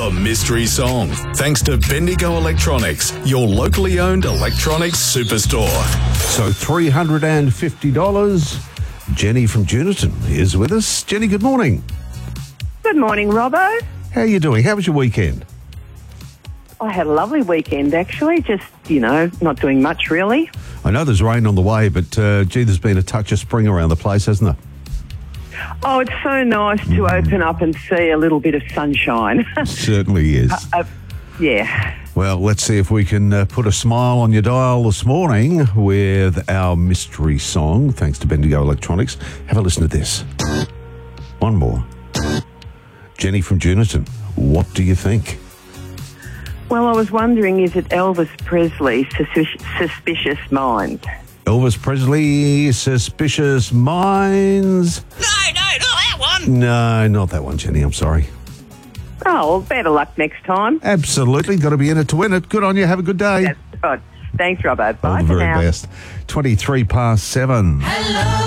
The mystery song. Thanks to Bendigo Electronics, your locally owned electronics superstore. So $350. Jenny from Juniton is with us. Jenny, good morning. Good morning, Robbo. How are you doing? How was your weekend? I had a lovely weekend, actually. Just, not doing much, really. I know there's rain on the way, but there's been a touch of spring around the place, hasn't there? Oh, it's so nice to open up and see a little bit of sunshine. Certainly is. Yeah. Well, let's see if we can put a smile on your dial this morning with our mystery song, thanks to Bendigo Electronics. Have a listen to this. One more. Jenny from Juniton, what do you think? Well, I was wondering, is it Elvis Presley, Suspicious Minds? Elvis Presley, Suspicious Minds. No, not that one. No, not that one, Jenny. I'm sorry. Oh, well, better luck next time. Absolutely. Got to be in it to win it. Good on you. Have a good day. That's good. Thanks, Robbo. Bye All the for very now. best. 7:23. Hello.